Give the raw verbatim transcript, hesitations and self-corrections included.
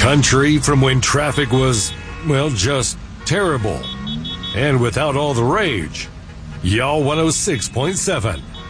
Country from when traffic was, well, just terrible. And without all the rage. Y'all one oh six point seven.